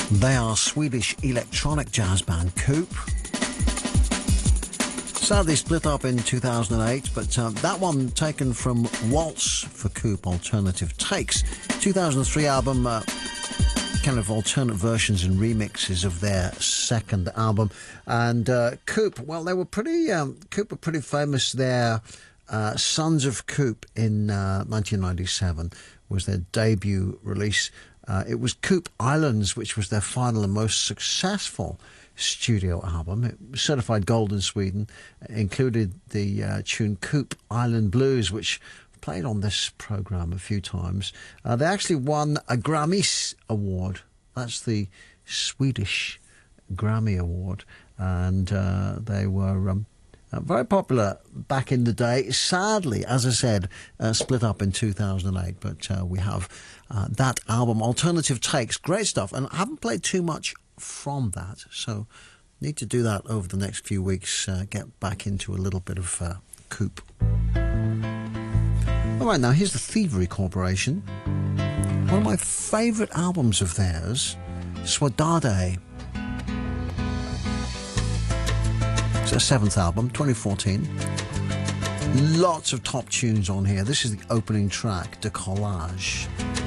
They are Swedish electronic jazz band Coop. Sadly split up in 2008, but that one taken from Waltz for Coop Alternative Takes. 2003 album, kind of alternate versions and remixes of their second album. And Coop, well, they were pretty, Coop were pretty famous there. Sons of Coop in 1997 was their debut release. It was Coop Islands, which was their final and most successful studio album. It was certified gold in Sweden. It included the tune Coop Island Blues, which played on this programme a few times. They actually won a Grammys award. That's the Swedish Grammy Award. And they were very popular back in the day. Sadly, as I said, split up in 2008. But we have that album, Alternative Takes. Great stuff. And I haven't played too much from that, so need to do that over the next few weeks. Get back into a little bit of Coop. All right, now here's the Thievery Corporation. One of my favourite albums of theirs, Swadade. It's their seventh album, 2014. Lots of top tunes on here. This is the opening track, De Collage.